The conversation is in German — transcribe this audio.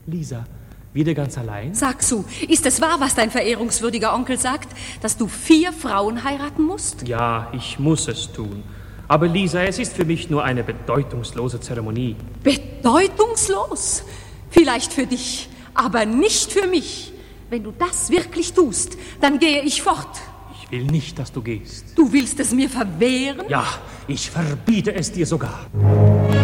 Lisa, wieder ganz allein? Sag so, ist es wahr, was dein verehrungswürdiger Onkel sagt, dass du 4 Frauen heiraten musst? Ja, ich muss es tun. Aber Lisa, es ist für mich nur eine bedeutungslose Zeremonie. Bedeutungslos? Vielleicht für dich, aber nicht für mich. Wenn du das wirklich tust, dann gehe ich fort. Ich will nicht, dass du gehst. Du willst es mir verwehren? Ja, ich verbiete es dir sogar.